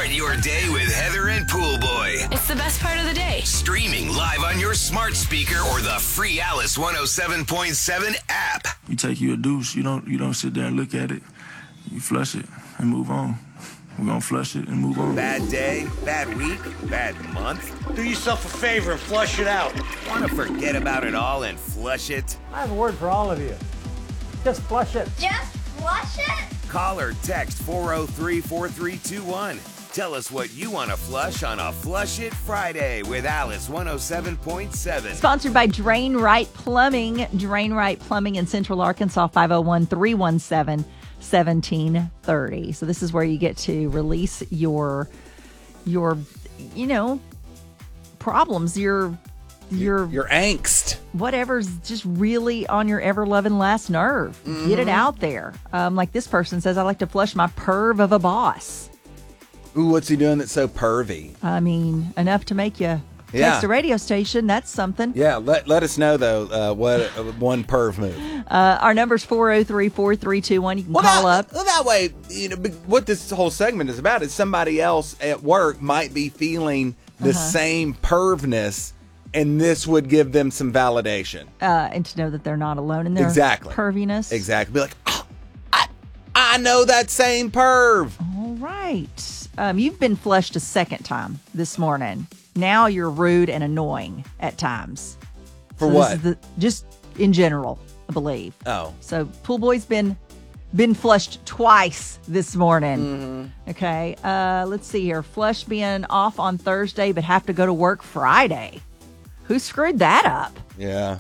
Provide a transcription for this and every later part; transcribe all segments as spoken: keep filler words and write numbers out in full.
Start your day with Heather and Pool Boy. It's the best part of the day. Streaming live on your smart speaker or the free Alice one oh seven point seven app. You take you a douche, you don't you don't sit there and look at it. You flush it and move on. We're gonna flush it and move on. Bad day, bad week, bad month. Do yourself a favor and flush it out. Want to forget about it all and flush it? I have a word for all of you. Just flush it. Just flush it? Call or text four oh three, four three two one. Tell us what you want to flush on a Flush It Friday with Alice one oh seven point seven. Sponsored by Drain Right Plumbing. Drain Right Plumbing in Central Arkansas, five oh one, three one seven, one seven three oh. So this is where you get to release your, your, you know, problems, your, your, your angst, whatever's just really on your ever-loving last nerve. Mm-hmm. Get it out there. Um, like this person says, I like to flush my perv of a boss. Ooh, what's he doing that's so pervy? I mean, enough to make you text yeah. a radio station. That's something. Yeah, let let us know, though, uh, what uh, one perv move. Uh, our number's four oh three, four three two one. You can well, call that, up. Well, that way, you know, what this whole segment is about is somebody else at work might be feeling the uh-huh. same pervness, and this would give them some validation. Uh, and to know that they're not alone in their exactly. perviness. Exactly. Be like, oh, I, I know that same perv. All right. Um, you've been flushed a second time this morning. Now you're rude and annoying at times. For so what? This is the, just in general, I believe. Oh. So Pool Boy's been been flushed twice this morning. Mm-hmm. Okay. Uh, let's see here. Flush being off on Thursday, but have to go to work Friday. Who screwed that up? Yeah.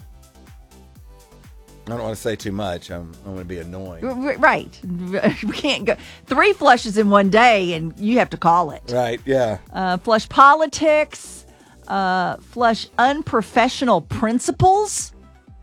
I don't want to say too much. I'm, I'm going to be annoying. Right. We can't go. Three flushes in one day, and you have to call it. Right, yeah. Uh, flush politics. Uh, flush unprofessional principles.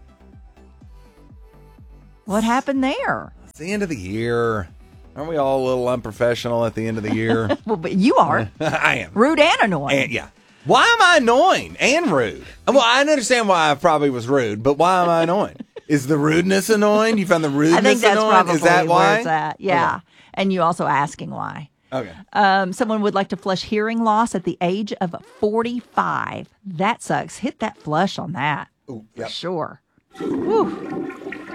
What happened there? It's the end of the year. Aren't we all a little unprofessional at the end of the year? Well, but you are. I am. Rude and annoying. And, yeah. Why am I annoying and rude? Well, I understand why I probably was rude, but why am I annoying? Is the rudeness annoying? You found the rudeness I think that's annoying? probably Is that why? where it's at. Yeah. Okay. And you also asking why. Okay. Um, someone would like to flush hearing loss at the age of forty-five. That sucks. Hit that flush on that. Ooh, yep. For sure. Whew.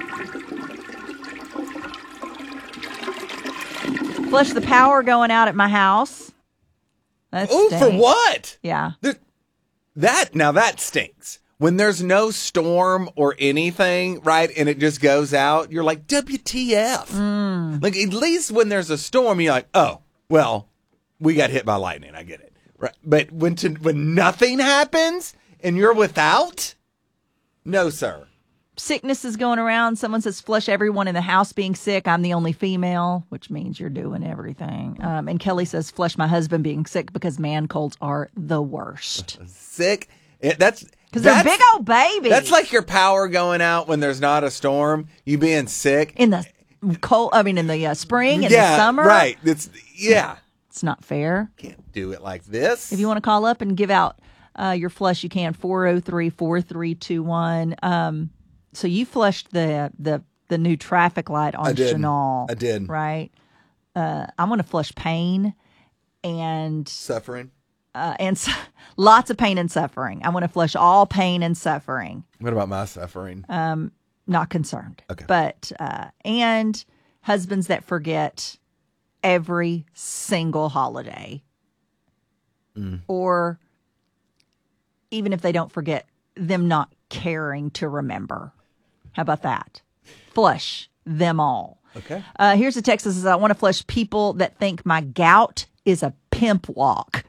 Flush the power going out at my house. That's Ooh, for what? Yeah. There, that, now that stinks. When there's no storm or anything, right, and it just goes out, you're like, W T F. Mm. Like, at least when there's a storm, you're like, oh, well, we got hit by lightning. I get it. Right. But when to, when nothing happens and you're without, no, sir. Sickness is going around. Someone says, flush everyone in the house being sick. I'm the only female, which means you're doing everything. Um, and Kelly says, flush my husband being sick because man colds are the worst. Sick? It, that's... Because they're big old babies. That's like your power going out when there's not a storm. You being sick in the cold. I mean, in the uh, spring, in yeah, the summer. Right. It's yeah. It's not fair. Can't do it like this. If you want to call up and give out uh, your flush, you can four oh three, four three two one. Um, so you flushed the the the new traffic light on I did. Chenal. I did. Right. Uh, I'm going to flush pain and suffering. Uh, and su- lots of pain and suffering. I want to flush all pain and suffering. What about my suffering? Um, not concerned. Okay. But, uh, and husbands that forget every single holiday. Mm. Or even if they don't forget, them not caring to remember. How about that? Flush them all. Okay. Uh, here's a text that says, I want to flush people that think my gout is a pimp walk.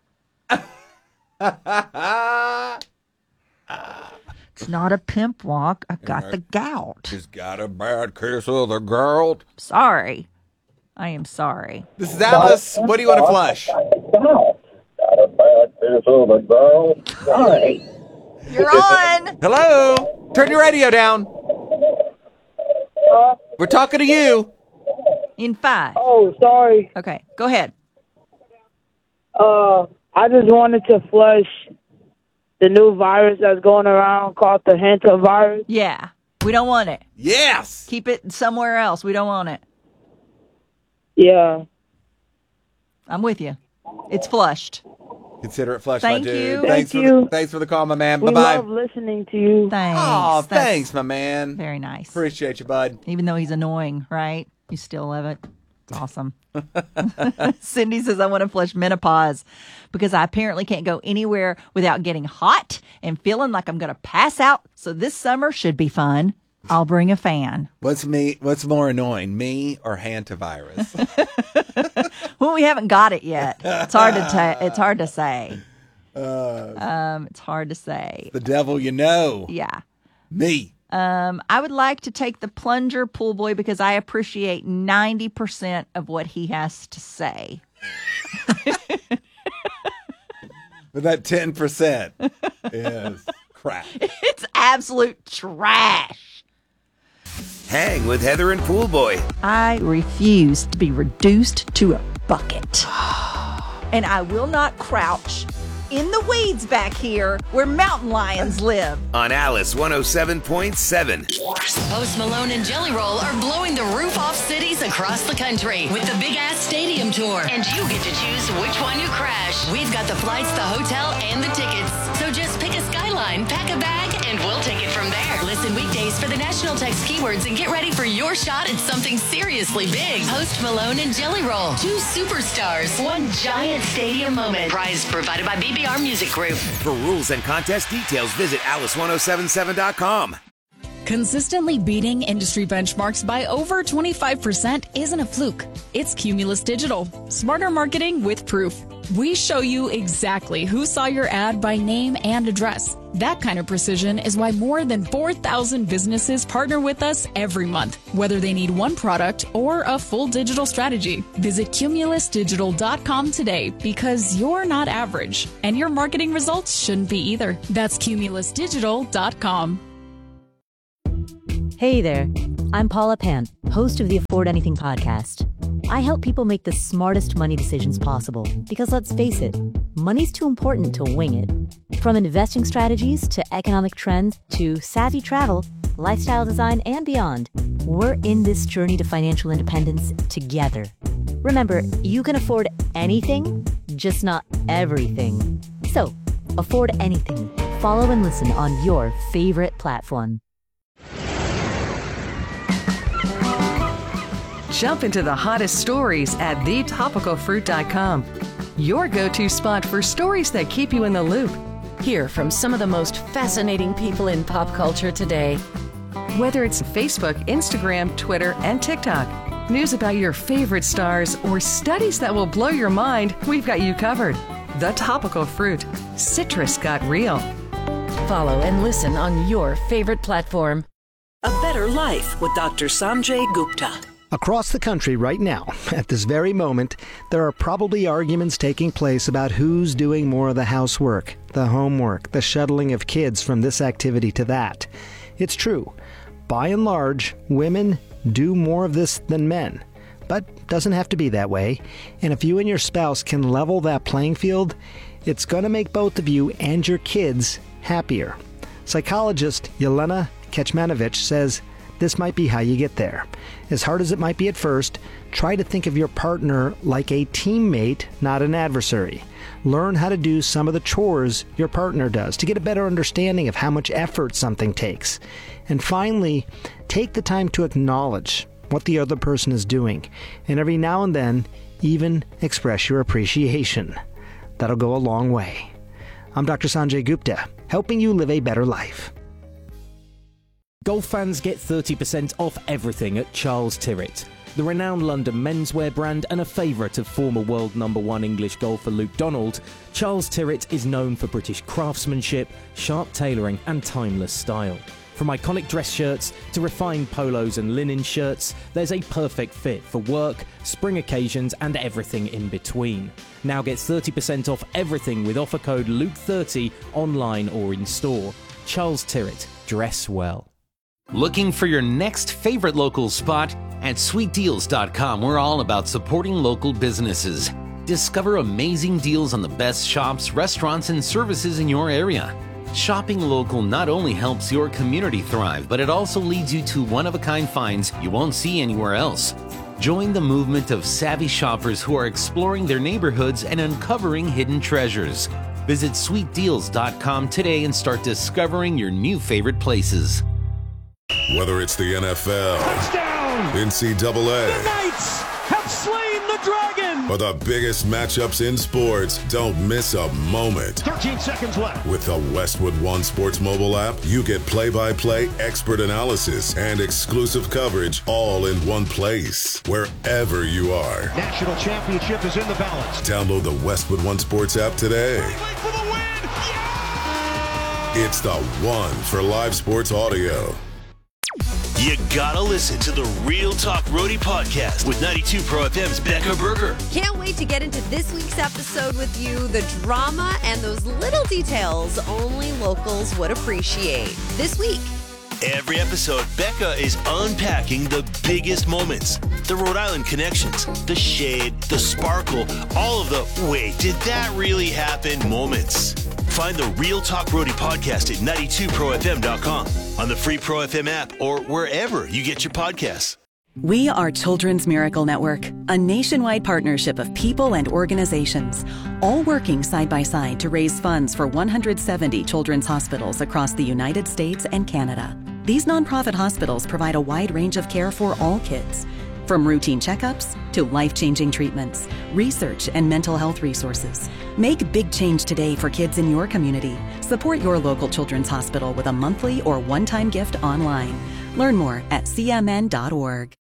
It's not a pimp walk. I got the gout. She's got a bad case of the gout. Sorry. I am sorry. This is Alice. What do you want to flush? Got a bad case of the gout. Sorry. You're on. Hello. Turn your radio down. Uh, We're talking to you. In five. Oh, sorry. Okay, go ahead. Uh, I just wanted to flush the new virus that's going around called the hantavirus. Yeah, we don't want it. Yes. Keep it somewhere else. We don't want it. Yeah. I'm with you. It's flushed. Consider it flushed, Thank my dude. you. Thanks Thank for you. The, thanks for the call, my man. We Bye-bye. love listening to you. Thanks. Oh, That's thanks, my man. Very nice. Appreciate you, bud. Even though he's annoying, right? You still love it. It's awesome. Cindy says, I want to flush menopause because I apparently can't go anywhere without getting hot and feeling like I'm going to pass out. So this summer should be fun. I'll bring a fan. What's me? What's more annoying, me or hantavirus? Well, we haven't got it yet. It's hard to ta- It's hard to say. Uh, Um, it's hard to say. the devil you know. Yeah. Me. Um, I would like to take the plunger pool boy because I appreciate ninety percent of what he has to say. But that ten percent is crap. It's absolute trash. Hang with Heather and Pool Boy. I refuse to be reduced to a bucket. And I will not crouch in the weeds back here where mountain lions live. On Alice one oh seven point seven. Post Malone and Jelly Roll are blowing the roof off cities across the country with the Big Ass Stadium Tour. And you get to choose which one you crash. We've got the flights, the hotel, and the tickets. So just pick a skyline, pack a bag, and we'll take it from there. Listen weekdays for the national text keywords and get ready for your shot at something seriously big. Post Malone and Jelly Roll. Two superstars. One giant stadium moment. Prize provided by B B R Music Group. For rules and contest details, visit alice ten seventy-seven dot com. Consistently beating industry benchmarks by over twenty-five percent isn't a fluke. It's Cumulus Digital. Smarter marketing with proof. We show you exactly who saw your ad by name and address. That kind of precision is why more than four thousand businesses partner with us every month, whether they need one product or a full digital strategy. Visit cumulus digital dot com today because you're not average, and your marketing results shouldn't be either. That's cumulus digital dot com. Hey there, I'm Paula Pant, host of the Afford Anything podcast. I help people make the smartest money decisions possible because let's face it, money's too important to wing it. From investing strategies to economic trends to savvy travel, lifestyle design, and beyond, we're in this journey to financial independence together. Remember, you can afford anything, just not everything. So, afford anything. Follow and listen on your favorite platform. Jump into the hottest stories at the topical fruit dot com. Your go-to spot for stories that keep you in the loop. Hear from some of the most fascinating people in pop culture today. Whether it's Facebook, Instagram, Twitter, and TikTok, news about your favorite stars, or studies that will blow your mind, we've got you covered. The Topical Fruit. Citrus got real. Follow and listen on your favorite platform. A Better Life with Doctor Sanjay Gupta. Across the country right now, at this very moment, there are probably arguments taking place about who's doing more of the housework, the homework, the shuttling of kids from this activity to that. It's true. By and large, women do more of this than men. But doesn't have to be that way. And if you and your spouse can level that playing field, it's going to make both of you and your kids happier. Psychologist Yelena Kecmanovic says this might be how you get there. As hard as it might be at first, try to think of your partner like a teammate, not an adversary. Learn how to do some of the chores your partner does to get a better understanding of how much effort something takes. And finally, take the time to acknowledge what the other person is doing, and every now and then, even express your appreciation. That'll go a long way. I'm Doctor Sanjay Gupta, helping you live a better life. Golf fans get thirty percent off everything at Charles Tyrrett. The renowned London menswear brand and a favourite of former world number one English golfer Luke Donald, Charles Tyrrett is known for British craftsmanship, sharp tailoring and timeless style. From iconic dress shirts to refined polos and linen shirts, there's a perfect fit for work, spring occasions and everything in between. Now get thirty percent off everything with offer code Luke thirty online or in store. Charles Tyrrett, dress well. Looking for your next favorite local spot? At sweet deals dot com, we're all about supporting local businesses. Discover amazing deals on the best shops, restaurants, and services in your area. Shopping local not only helps your community thrive, but it also leads you to one-of-a-kind finds you won't see anywhere else. Join the movement of savvy shoppers who are exploring their neighborhoods and uncovering hidden treasures. Visit sweet deals dot com today and start discovering your new favorite places. Whether it's the N F L, Touchdown! N C double A, The Knights have slain the dragon! or the biggest matchups in sports, don't miss a moment. thirteen seconds left. With the Westwood One Sports mobile app, you get play-by-play expert analysis and exclusive coverage all in one place, wherever you are. National championship is in the balance. Download the Westwood One Sports app today. For the win! It's the one for live sports audio. You gotta listen to the Real Talk Roadie podcast with ninety-two Pro F M's Becca Berger. Can't wait to get into this week's episode with you. The drama and those little details only locals would appreciate. This week. Every episode, Becca is unpacking the biggest moments, the Rhode Island connections, the shade, the sparkle, all of the wait, did that really happen moments. Find the Real Talk Roadie podcast at ninety-two pro f m dot com, on the free Pro F M app, or wherever you get your podcasts. We are Children's Miracle Network, a nationwide partnership of people and organizations, all working side by side to raise funds for one hundred seventy children's hospitals across the United States and Canada. These nonprofit hospitals provide a wide range of care for all kids, from routine checkups to life-changing treatments, research, and mental health resources. Make big change today for kids in your community. Support your local children's hospital with a monthly or one-time gift online. Learn more at c m n dot org.